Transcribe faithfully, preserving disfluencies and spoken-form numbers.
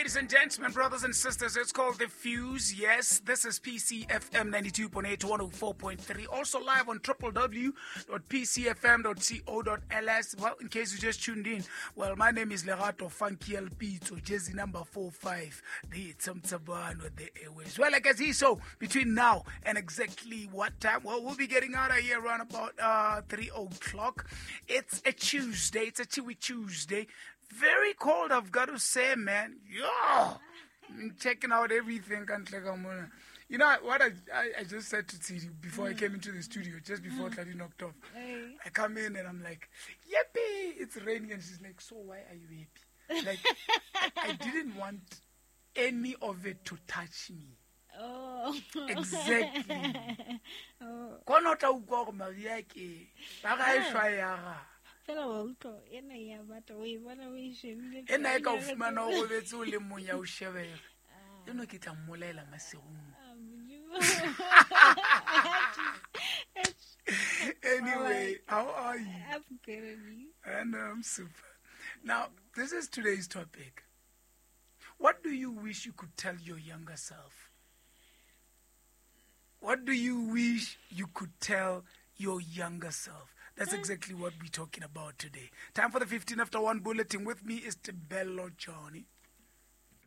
ladies and gentlemen, brothers and sisters. It's called The Fuse. Yes, this is P C F M ninety-two point eight to one oh four point three. Also live on w w w dot p c f m dot co dot l s. Well, in case you just tuned in, well, my name is Lerato Funky L P, so Jesse number four five. The Tsamtsaban with the airways. Well, I guess he so between now and exactly what time? Well, we'll be getting out of here around about uh, three o'clock. It's a Tuesday. It's a Chewy Tuesday. Very cold, I've got to say, man. Yeah. I'm checking out everything. You know what I, I, I just said to Tiri before mm. I came into the studio, just before mm. Claudia knocked off. Hey. I come in and I'm like, yippee, it's raining. And she's like, so why are you happy? Like, I, I didn't want any of it to touch me. Oh. Exactly. Oh. Ena e ka o fumana o betse o le monya o shebega. Eno ke tla mmolaela masegung. Anyway, how are you? I'm good. And I'm super. Now, this is today's topic. What do you wish you could tell your younger self? What do you wish you could tell your younger self? That's exactly what we're talking about today. Time for the fifteen after one bulletin. With me is Tebello Johnny.